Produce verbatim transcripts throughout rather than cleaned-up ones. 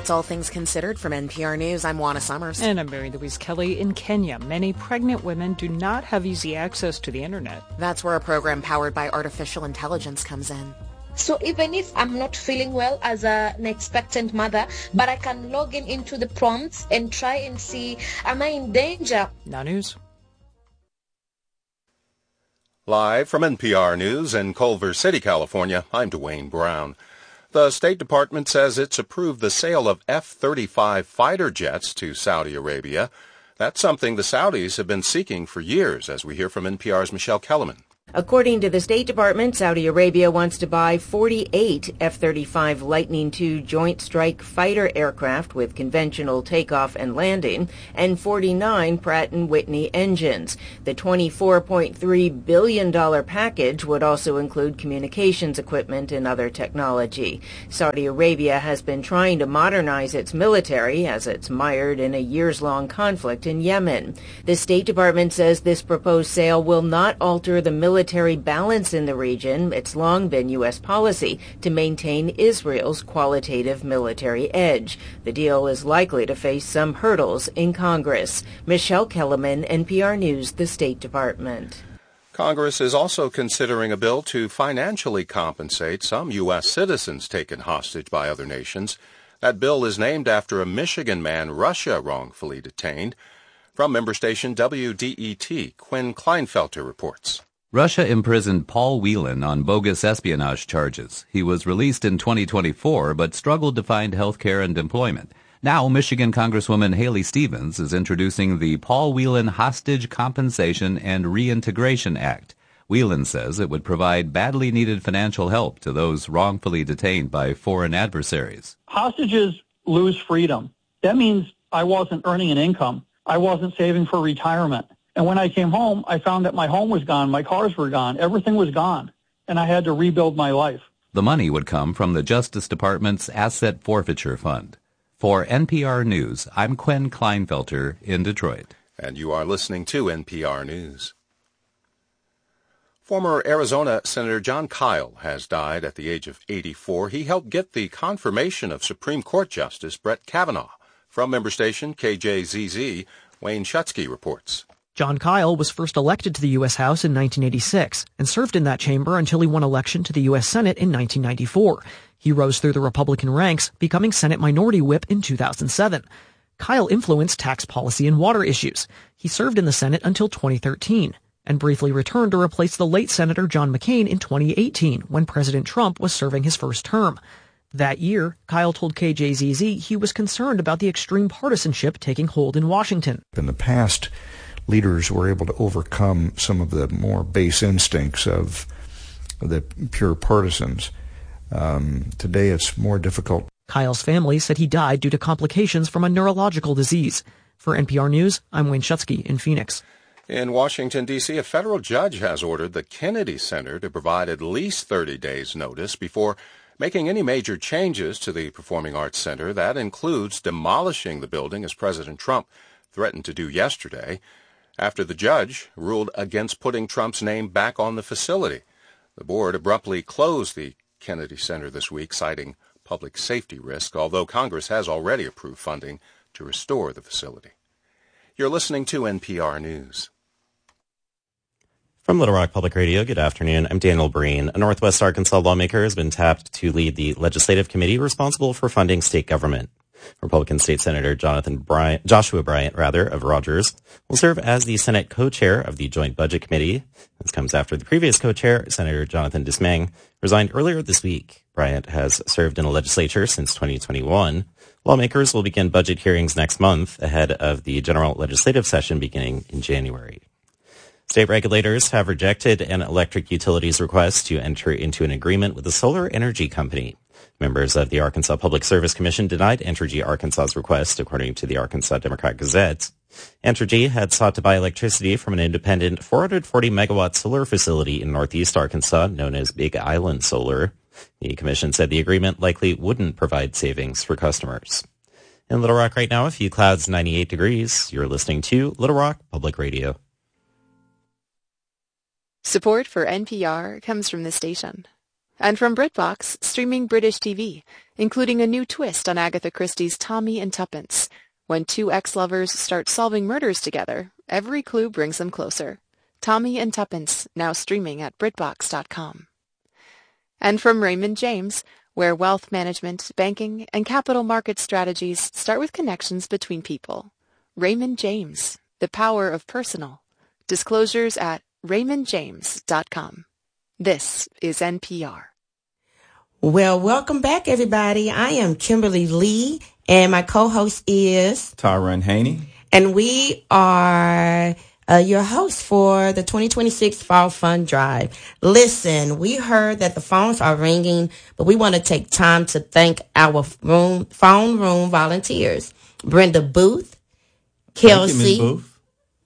That's All Things Considered from N P R News. I'm Juana Summers. And I'm Mary Louise Kelly. In Kenya, many pregnant women do not have easy access to the internet. That's where a program powered by artificial intelligence comes in. So even if I'm not feeling well as a, an expectant mother, but I can log in into the prompts and try and see, am I in danger? Now news. Live from N P R News in Culver City, California, I'm Dwayne Brown. The State Department says it's approved the sale of F thirty-five fighter jets to Saudi Arabia. That's something the Saudis have been seeking for years, as we hear from N P R's Michelle Kellerman. According to the State Department, Saudi Arabia wants to buy forty-eight F thirty-five Lightning two Joint Strike Fighter aircraft with conventional takeoff and landing and forty-nine Pratt and Whitney engines. The twenty-four point three billion dollars package would also include communications equipment and other technology. Saudi Arabia has been trying to modernize its military as it's mired in a years-long conflict in Yemen. The State Department says this proposed sale will not alter the military military balance in the region. It's long been U S policy to maintain Israel's qualitative military edge. The deal is likely to face some hurdles in Congress. Michelle Kellerman, N P R News, the State Department. Congress is also considering a bill to financially compensate some U S citizens taken hostage by other nations. That bill is named after a Michigan man Russia wrongfully detained. From member station W D E T, Quinn Kleinfelter reports. Russia imprisoned Paul Whelan on bogus espionage charges. He was released in twenty twenty-four, but struggled to find health care and employment. Now, Michigan Congresswoman Haley Stevens is introducing the Paul Whelan Hostage Compensation and Reintegration Act. Whelan says it would provide badly needed financial help to those wrongfully detained by foreign adversaries. Hostages lose freedom. That means I wasn't earning an income. I wasn't saving for retirement. And when I came home, I found that my home was gone, my cars were gone, everything was gone, and I had to rebuild my life. The money would come from the Justice Department's Asset Forfeiture Fund. For N P R News, I'm Quinn Kleinfelter in Detroit. And you are listening to N P R News. Former Arizona Senator Jon Kyl has died at the age of eighty-four. He helped get the confirmation of Supreme Court Justice Brett Kavanaugh. From member station K J Z Z, Wayne Schutsky reports. Jon Kyl was first elected to the U S House in nineteen eighty-six and served in that chamber until he won election to the U S Senate in nineteen ninety-four. He rose through the Republican ranks, becoming Senate Minority Whip in two thousand seven. Kyl influenced tax policy and water issues. He served in the Senate until twenty thirteen and briefly returned to replace the late Senator John McCain in twenty eighteen when President Trump was serving his first term. That year, Kyl told K J Z Z he was concerned about the extreme partisanship taking hold in Washington. In the past, leaders were able to overcome some of the more base instincts of the pure partisans. Um, today it's more difficult. Kyl's family said he died due to complications from a neurological disease. For N P R News, I'm Wayne Schutsky in Phoenix. In Washington, D C, a federal judge has ordered the Kennedy Center to provide at least thirty days' notice before making any major changes to the Performing Arts Center. That includes demolishing the building, as President Trump threatened to do yesterday, after the judge ruled against putting Trump's name back on the facility. The board abruptly closed the Kennedy Center this week, citing public safety risk, although Congress has already approved funding to restore the facility. You're listening to N P R News. From Little Rock Public Radio, good afternoon. I'm Daniel Breen. A Northwest Arkansas lawmaker has been tapped to lead the legislative committee responsible for funding state government. Republican State Senator Jonathan Bryant, Joshua Bryant, rather, of Rogers, will serve as the Senate co-chair of the Joint Budget Committee. This comes after the previous co-chair, Senator Jonathan Dismang, resigned earlier this week. Bryant has served in the legislature since twenty twenty-one. Lawmakers will begin budget hearings next month ahead of the general legislative session beginning in January. State regulators have rejected an electric utilities request to enter into an agreement with a solar energy company. Members of the Arkansas Public Service Commission denied Entergy Arkansas's request, according to the Arkansas Democrat-Gazette. Entergy had sought to buy electricity from an independent four hundred forty megawatt solar facility in northeast Arkansas known as Big Island Solar. The commission said the agreement likely wouldn't provide savings for customers. In Little Rock right now, a few clouds, ninety-eight degrees. You're listening to Little Rock Public Radio. Support for N P R comes from the station. And from BritBox, streaming British T V, including a new twist on Agatha Christie's Tommy and Tuppence. When two ex-lovers start solving murders together, every clue brings them closer. Tommy and Tuppence, now streaming at BritBox dot com. And from Raymond James, where wealth management, banking, and capital market strategies start with connections between people. Raymond James, the power of personal. Disclosures at Raymond James dot com. This is N P R. Well, welcome back, everybody. I am Kimberly Lee, and my co-host is Tyron Haney. And we are uh, your hosts for the twenty twenty-six Fall Fund Drive. Listen, we heard that the phones are ringing, but we want to take time to thank our room, phone room volunteers. Brenda Booth, Kelsey, Booth.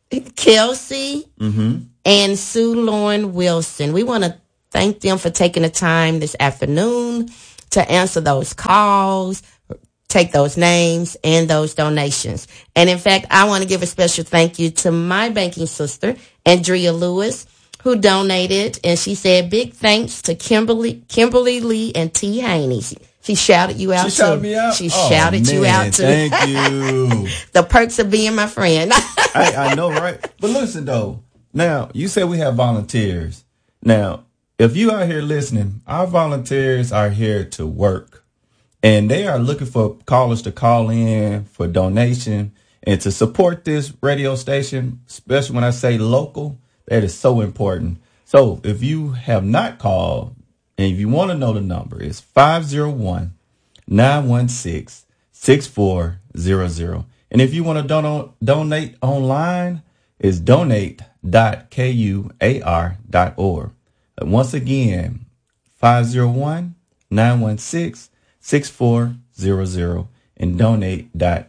Kelsey, mm-hmm. and Sue Lauren Wilson. We want to thank them for taking the time this afternoon to answer those calls, take those names and those donations. And in fact, I want to give a special thank you to my banking sister, Andrea Lewis, who donated. And she said, big thanks to Kimberly, Kimberly Lee and T. Haney. She, she shouted you out, she too. Shouted me out? She oh, shouted man, you out, too. Thank you. The perks of being my friend. I, I know, right? But listen, though. Now, you said we have volunteers. Now, if you out here listening, our volunteers are here to work. And they are looking for callers to call in for donation and to support this radio station, especially when I say local. That is so important. So if you have not called and if you want to know the number, it's five oh one, nine one six, six four zero zero. And if you want to don- donate online, it's donate dot kuar dot org. Once again, five oh one, nine one six, six four zero zero and donate dot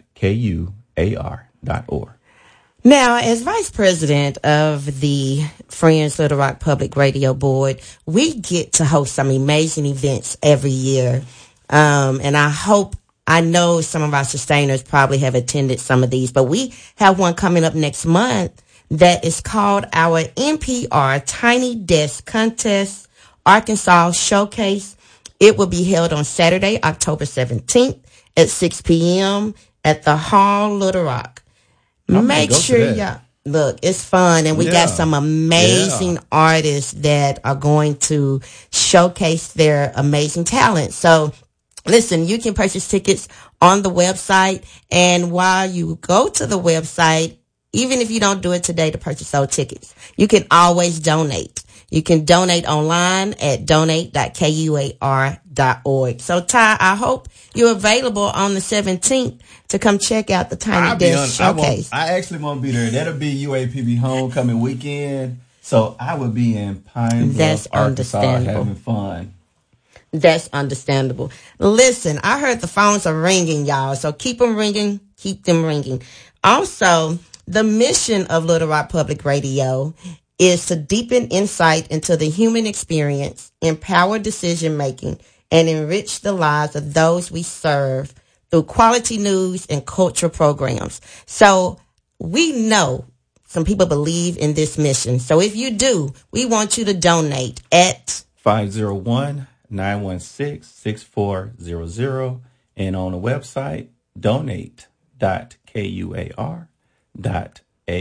kuar dot org. Now, as Vice President of the Friends Little Rock Public Radio Board, we get to host some amazing events every year. Um, and I hope, I know some of our sustainers probably have attended some of these, but we have one coming up next month that is called our N P R Tiny Desk Contest Arkansas Showcase. It will be held on Saturday, October seventeenth at six p.m. at the Hall, Little Rock. I'm Make sure y'all look, it's fun, and we yeah. got some amazing yeah. artists that are going to showcase their amazing talent. So listen, you can purchase tickets on the website, and while you go to the website, even if you don't do it today to purchase those tickets, you can always donate. You can donate online at donate dot kuar dot org. So, Ty, I hope you're available on the seventeenth to come check out the Tiny I'll Desk on, Showcase. I, I actually won't be there. That'll be U A P B homecoming weekend. So I will be in Pine Bluff, That's Arkansas, understandable. having fun. That's understandable. Listen, I heard the phones are ringing, y'all. So keep them ringing. Keep them ringing. Also, the mission of Little Rock Public Radio is to deepen insight into the human experience, empower decision-making, and enrich the lives of those we serve through quality news and cultural programs. So we know some people believe in this mission. So if you do, we want you to donate at five oh one, nine one six, six four zero zero and on the website, donate dot kuar dot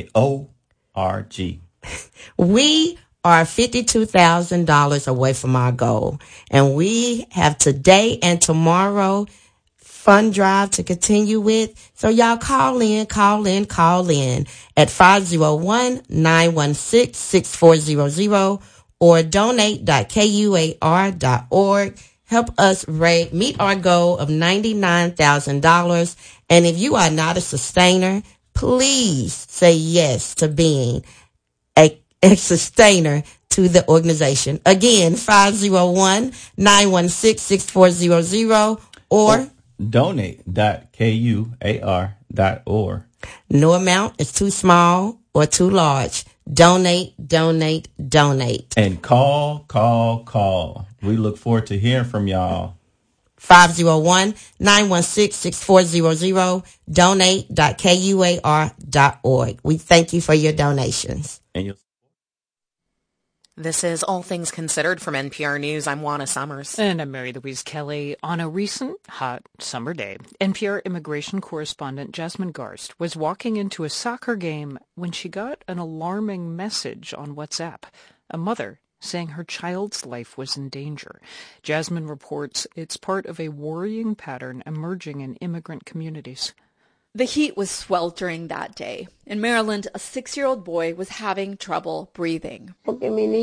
org. We are fifty-two thousand dollars away from our goal, and we have today and tomorrow fund drive to continue with. So y'all call in, call in, call in at five oh one, nine one six, six four zero zero or donate dot kuar dot org. Help us ra- meet our goal of ninety-nine thousand dollars. And if you are not a sustainer, please say yes to being a, a sustainer to the organization. Again, five oh one, nine one six, six four zero zero or donate dot kuar dot org. No amount is too small or too large. Donate, donate, donate. And call, call, call. We look forward to hearing from y'all. five oh one, nine one six, six four zero zero, donate dot kuar dot org. We thank you for your donations. And you'll- This is All Things Considered from N P R News. I'm Juana Summers. And I'm Mary Louise Kelly. On a recent hot summer day, N P R immigration correspondent Jasmine Garst was walking into a soccer game when she got an alarming message on WhatsApp. A mother saying her child's life was in danger. Jasmine reports it's part of a worrying pattern emerging in immigrant communities. The heat was sweltering that day. In Maryland, a six-year-old boy was having trouble breathing. My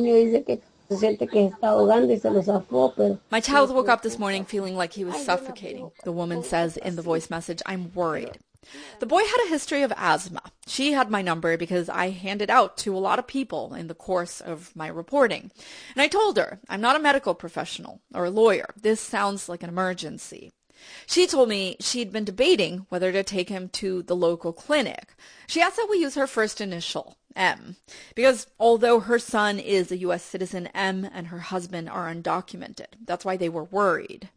child woke up this morning feeling like he was suffocating. The woman says in the voice message, "I'm worried." The boy had a history of asthma. She had my number because I handed out to a lot of people in the course of my reporting. And I told her, I'm not a medical professional or a lawyer. This sounds like an emergency. She told me she'd been debating whether to take him to the local clinic. She asked that we use her first initial, M, because although her son is a U S citizen, M and her husband are undocumented. That's why they were worried.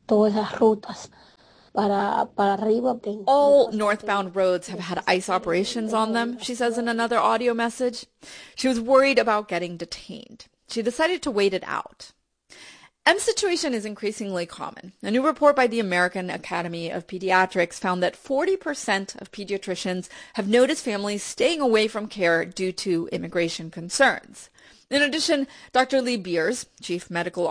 All northbound roads have had ICE operations on them, she says in another audio message. She was worried about getting detained. She decided to wait it out. M's situation is increasingly common. A new report by the American Academy of Pediatrics found that forty percent of pediatricians have noticed families staying away from care due to immigration concerns. In addition, Doctor Lee Beers, chief medical